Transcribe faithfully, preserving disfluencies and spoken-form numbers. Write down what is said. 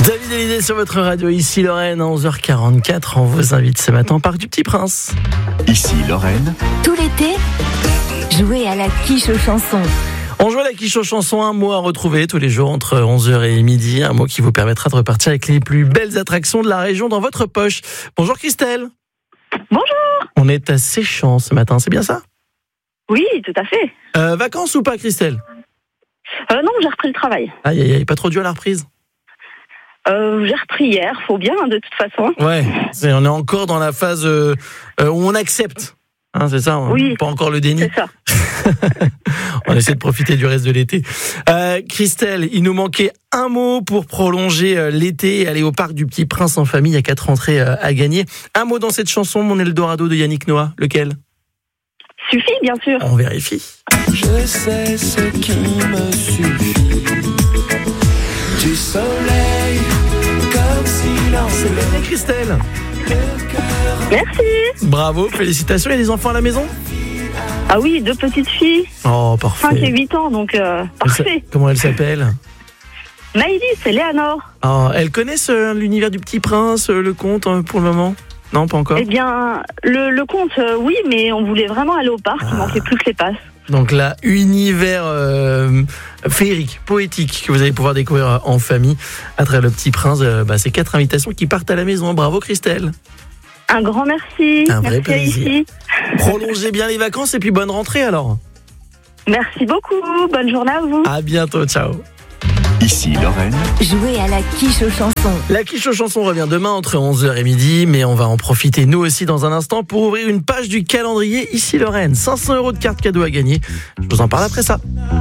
David Hallyday sur votre radio, ici Lorraine, à onze heures quarante-quatre. On vous invite ce matin au Parc du Petit Prince. Ici Lorraine. Tout l'été, jouez à la quiche aux chansons. On joue à la quiche aux chansons, un mot à retrouver tous les jours entre onze heures et midi. Un mot qui vous permettra de repartir avec les plus belles attractions de la région dans votre poche. Bonjour Christelle. Bonjour. On est à Séchant ce matin, c'est bien ça ? Oui, tout à fait. Euh, vacances ou pas Christelle ? Euh, non, j'ai repris le travail. Aïe aïe aïe, pas trop dur à la reprise ? Euh, j'ai repris hier, faut bien de toute façon. Ouais, c'est, on est encore dans la phase euh, euh, où on accepte. Hein, c'est ça, oui, pas encore le déni. C'est ça. On essaie de profiter du reste de l'été. Euh, Christelle, il nous manquait un mot pour prolonger euh, l'été et aller au Parc du Petit Prince en famille. Il y a quatre entrées euh, à gagner. Un mot dans cette chanson, Mon Eldorado de Yannick Noah. Lequel ? Suffit, bien sûr. On vérifie. Je sais ce qui me suffit. Du soleil comme silence. C'est gagné, Christelle. Merci. Bravo, félicitations. Il y a des enfants à la maison ? Ah oui, deux petites filles, Oh, parfait. cinq et huit ans, donc euh, parfait. Comment elle s'appelle ? Maëlys et Léanor. Oh, elles connaissent euh, l'univers du Petit Prince, euh, le conte euh, pour le moment ? Non, pas encore. Eh bien, le, le conte, euh, oui, mais on voulait vraiment aller au parc, il manquait plus que les passes. Donc là, univers euh, féerique, poétique que vous allez pouvoir découvrir en famille à travers le Petit Prince. Euh, bah, c'est quatre invitations qui partent à la maison. Bravo Christelle. Un grand merci. Un vrai merci à plaisir. ici. Prolongez bien les vacances et puis bonne rentrée alors. Merci beaucoup. Bonne journée à vous. À bientôt, ciao. Ici Lorraine. Jouez à la quiche aux chansons. La quiche aux chansons revient demain entre onze heures et midi, mais on va en profiter nous aussi dans un instant pour ouvrir une page du calendrier Ici Lorraine. cinq cents euros de cartes cadeaux à gagner. Je vous en parle après ça.